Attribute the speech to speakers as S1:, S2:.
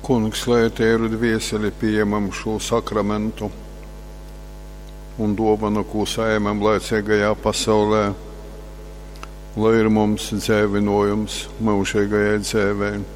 S1: Kungs, lai tēru dvieseli pieņemam šo sakramentu un dāvanu, ko saņemam laicīgajā pasaulē, lai ir mums dzēvinojums mūžīgajai dzēvei.